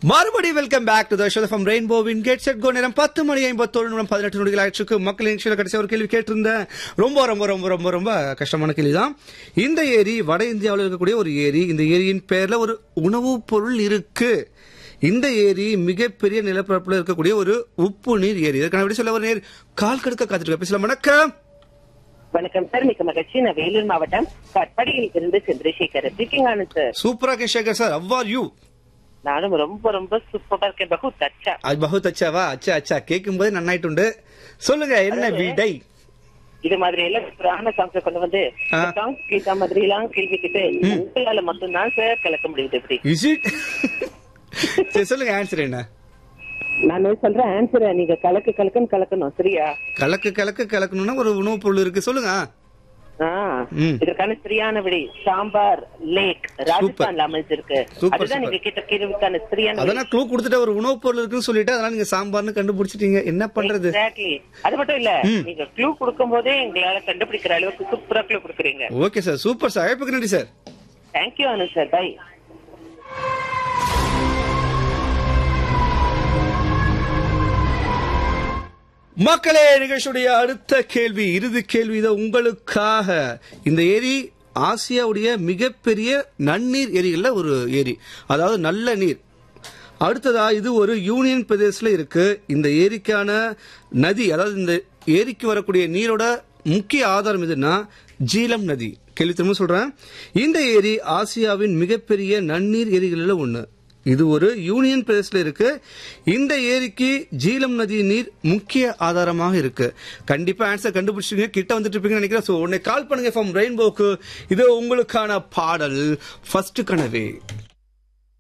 மறுபடியும் welcome back to the show from ரெயின்போவின் get set go நேரம் 10 மணி 51 நிமிடம் 18 நொடிகள் ஆயிடுச்சு. மக்களின் ஷோல கடைசி ஒரு கேள்வி கேட்டிருந்தேன். ரொம்ப ரொம்ப ரொம்ப ரொம்ப ரொம்ப கஷ்டமான கேள்வி தான். இந்த ஏரி வட இந்தியாவில் இருக்கக்கூடிய ஒரு ஏரி. இந்த ஏரியின் பேர்ல ஒரு உணவுப் பொருள் இருக்கு. இந்த ஏரி மிகப்பெரிய நிலப்பரப்புல இருக்கக்கூடிய ஒரு உப்பு நீர் ஏரி. இதற்கான விட சொல்ல ஒரு நேர் கால் கடுக்க காத்துட்டு பேசலாம். வணக்கம். வணக்கம் சார், மிக்க மகிழ்ச்சி. நான் வேலூர் மாவட்டம் கட்படியில் இருந்து சந்திரசேகர் இருக்கீங்க சார். சூப்பரா Sekar sir, how are you? நானும் ரொம்ப ரொம்ப சூப்பரா இருக்கேன். பகுத் அச்சா. அது பகுத் அச்சாவா? அச்சா அச்சா, கேட்கும் போது நன்னாயிட்டு. சொல்லுங்க, என்ன விடை? இது மாதிரி எல்லாம் புராண சாங்ஸ் கொண்டு வந்து சாங்ஸ் கேட்ட மாதிரி எல்லாம் கேள்வி கேட்டு உங்களால மட்டும்தான் சார் கலக்க முடியுது. எப்படி சரி சொல்லுங்க, ஆன்சர் என்ன? நான் சொல்றேன் ஆன்சர், நீங்க கலக்கு கலக்குன்னு கலக்கணும். சரியா? கலக்கு கலக்கு கலக்கணும்னா ஒரு உணவுப் பொருள் இருக்கு, சொல்லுங்க. இதற்கான சரியான விடை சாம்பார் லேக், ராஜஸ்தான்ல அமைஞ்சிருக்கு. அதுதான் நீங்க கேட்ட கேள்விக்கான சரியான. அதான் க்ளூ கொடுத்துட்டு ஒரு உணவுப் பொருள் இருக்குன்னு சொல்லிட்டு அதனால நீங்க சாம்பார்னு கண்டுபிடிச்சிட்டீங்க. என்ன பண்றது? அது மட்டும் இல்ல, நீங்க க்ளூ கொடுக்கும் போதே எங்களால கண்டுபிடிக்கிற அளவுக்கு சூப்பரா க்ளூ கொடுக்குறீங்க. Okay sir, super sir. அழைப்புக்கு நன்றி sir. Thank you Anu sir. By. மக்களே, நிகழ்ச்சியுடைய அடுத்த கேள்வி, இறுதி கேள்வி இதை உங்களுக்காக. இந்த ஏரி ஆசியாவுடைய மிகப்பெரிய நன்னீர் ஏரிகள்ல ஒரு ஏரி, அதாவது நல்ல நீர். அடுத்ததா இது ஒரு யூனியன் பிரதேசத்துல இருக்கு. இந்த ஏரிக்கான நதி, அதாவது இந்த ஏரிக்கு வரக்கூடிய நீரோட முக்கிய ஆதாரம் எதுன்னா ஜீலம் நதி. கேள்வி திரும்ப சொல்றேன். இந்த ஏரி ஆசியாவின் மிகப்பெரிய நன்னீர் ஏரிகளில் ஒண்ணு. இது ஒரு யூனியன் பிரதேசத்துல இருக்கு. இந்த ஏரிக்கு ஜீலம் நதி நீர் முக்கிய ஆதாரமாக இருக்கு. கண்டிப்பா ஆன்சர் கண்டுபிடிச்சிங்க, கிட்ட வந்துட்டு இருப்பீங்கன்னு நினைக்கிறேன். சோ உடனே கால் பண்ணுங்க ஃப்ரம் ரெயின்போக்கு. இது உங்களுக்கான பாடல் ஃபர்ஸ்ட் கனவே.